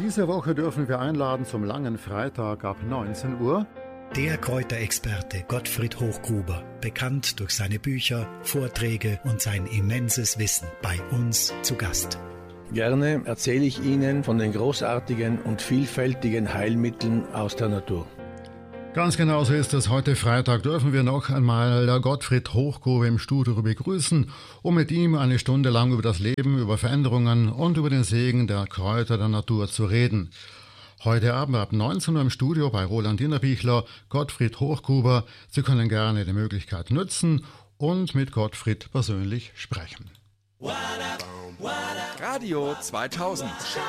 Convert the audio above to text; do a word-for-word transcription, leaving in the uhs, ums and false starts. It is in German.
Diese Woche dürfen wir einladen zum langen Freitag ab neunzehn Uhr. Der Kräuterexperte Gottfried Hochgruber, bekannt durch seine Bücher, Vorträge und sein immenses Wissen, bei uns zu Gast. Gerne erzähle ich Ihnen von den großartigen und vielfältigen Heilmitteln aus der Natur. Ganz genau so ist es. Heute Freitag dürfen wir noch einmal Gottfried Hochgruber im Studio begrüßen, um mit ihm eine Stunde lang über das Leben, über Veränderungen und über den Segen der Kräuter der Natur zu reden. Heute Abend ab neunzehn Uhr im Studio bei Roland Innerbichler, Gottfried Hochgruber. Sie können gerne die Möglichkeit nutzen und mit Gottfried persönlich sprechen. Radio zweitausend.